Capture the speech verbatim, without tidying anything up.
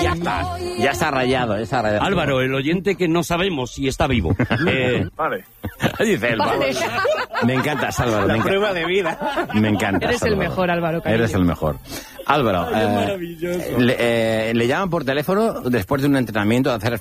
Ya está, ya está rayado, ya está rayado. Álvaro, el oyente que no sabemos si está vivo. Eh, Vale. Dice él, Vale. Me encantas, Álvaro. La me enca- prueba de vida. Me encantas. Eres el Álvaro. mejor, Álvaro, cariño. Eres el mejor. Álvaro, Ay, es eh, maravilloso. le, eh, le llaman por teléfono después de un entrenamiento de hacer